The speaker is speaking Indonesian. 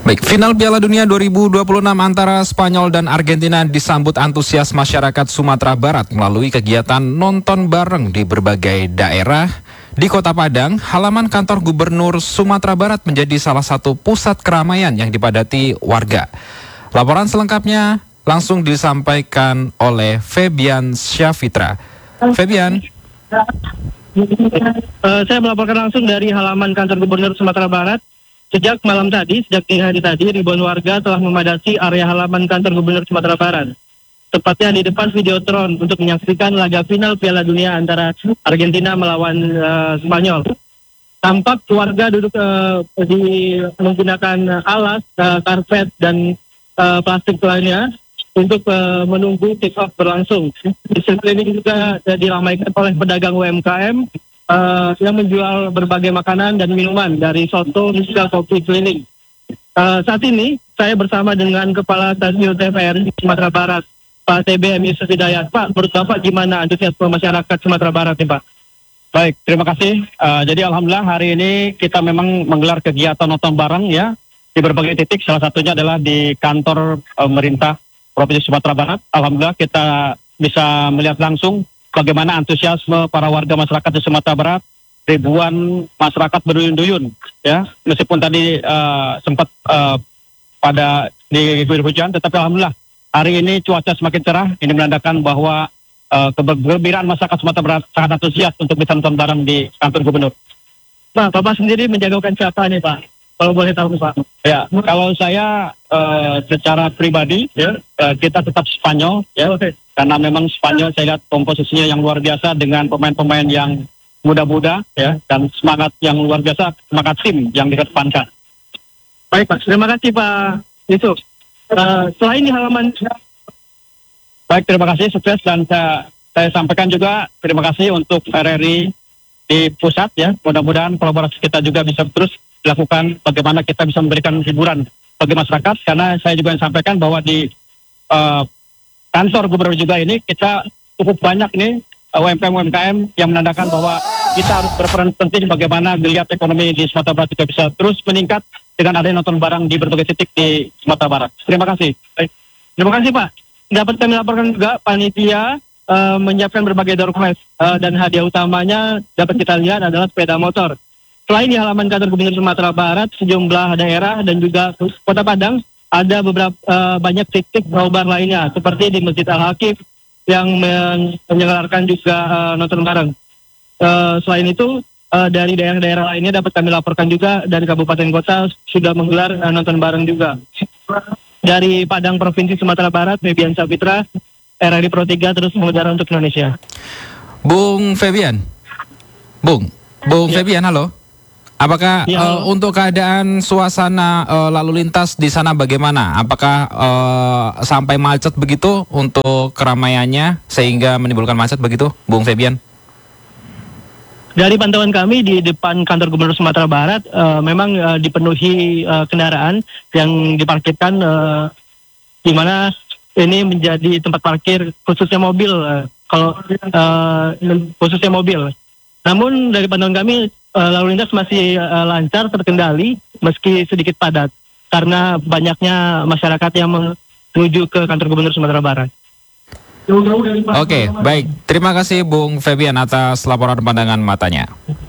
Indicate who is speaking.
Speaker 1: Baik, final Piala Dunia 2026 antara Spanyol dan Argentina disambut antusias masyarakat Sumatera Barat melalui kegiatan nonton bareng di berbagai daerah. Di Kota Padang, halaman kantor Gubernur Sumatera Barat menjadi salah satu pusat keramaian yang dipadati warga. Laporan selengkapnya langsung disampaikan oleh Febian Syafitra. Febian.
Speaker 2: Saya melaporkan langsung dari halaman kantor Gubernur Sumatera Barat. Sejak malam tadi, sejak dini hari tadi, ribuan warga telah memadati area halaman kantor Gubernur Sumatera Barat. Tepatnya di depan Videotron untuk menyaksikan laga final Piala Dunia antara Argentina melawan Spanyol. Tampak warga duduk menggunakan alas, karpet, dan plastik lainnya untuk menunggu kick-off berlangsung. Di sekeliling juga diramaikan oleh pedagang UMKM yang menjual berbagai makanan dan minuman dari soto hingga kopi keliling. Saat ini saya bersama dengan Kepala Stasiun TVRI Sumatera Barat, Pak TBM Yusuf Hidayat. Pak, menurut Bapak gimana antusiasme masyarakat Sumatera Barat nih, Pak?
Speaker 3: Baik, terima kasih. Jadi alhamdulillah hari ini kita memang menggelar kegiatan nonton bareng ya di berbagai titik. Salah satunya adalah di kantor pemerintah Provinsi Sumatera Barat. Alhamdulillah kita bisa melihat langsung bagaimana antusiasme para warga masyarakat di Sumatera Barat. Ribuan masyarakat berduyun-duyun ya, meskipun tadi sempat pada diguyur hujan, tetapi alhamdulillah hari ini cuaca semakin cerah. Ini menandakan bahwa kegembiraan masyarakat Sumatera Barat sangat antusias untuk bisa nonton bareng di kantor gubernur.
Speaker 2: Pak, Bapak sendiri menjagokan siapa nih, Pak? Kalau boleh tahu, Pak.
Speaker 3: Ya, kalau saya secara pribadi ya, kita tetap Spanyol ya. Karena memang Spanyol saya lihat komposisinya yang luar biasa dengan pemain-pemain yang muda-muda ya, dan semangat yang luar biasa, semangat tim yang dikedepankan.
Speaker 2: Baik, Pak. Terima kasih, Pak Yusuf. Selain di halaman...
Speaker 3: Baik, terima kasih, sukses. Dan saya sampaikan juga terima kasih untuk RRI di pusat ya. Mudah-mudahan kolaborasi kita juga bisa terus dilakukan bagaimana kita bisa memberikan hiburan bagi masyarakat. Karena saya juga sampaikan bahwa di kantor gubernur juga ini kita cukup banyak nih UMKM yang menandakan bahwa kita harus berperan penting bagaimana geliat ekonomi di Sumatera Barat juga bisa terus meningkat dengan adanya nonton bareng di berbagai titik di Sumatera Barat. Terima kasih.
Speaker 2: Baik. Terima kasih, Pak. Dapat kami laporkan juga panitia menyiapkan berbagai door prize dan hadiah utamanya dapat kita lihat adalah sepeda motor. Selain di halaman kantor Gubernur Sumatera Barat, sejumlah daerah dan juga Kota Padang ada beberapa banyak titik nobar lainnya seperti di Masjid Al-Hakif yang menyelenggarakan juga nonton bareng. Selain itu dari daerah-daerah lainnya dapat kami laporkan juga dari kabupaten kota sudah menggelar nonton bareng juga. Dari Padang Provinsi Sumatera Barat, Febian Syafitra, RRI Pro 3 terus mengudara untuk Indonesia.
Speaker 1: Bung Febian. Bung ya. Febian, halo. Apakah untuk keadaan suasana lalu lintas di sana bagaimana? Apakah sampai macet begitu untuk keramaiannya sehingga menimbulkan macet begitu, Bung Febian?
Speaker 2: Dari pantauan kami di depan kantor Gubernur Sumatera Barat memang dipenuhi kendaraan yang diparkirkan di mana ini menjadi tempat parkir khususnya mobil khususnya mobil. Namun dari pantauan kami lalu lintas masih lancar terkendali meski sedikit padat karena banyaknya masyarakat yang menuju ke kantor Gubernur Sumatera Barat.
Speaker 1: Oke, baik. Terima kasih Bung Febian atas laporan pandangan matanya.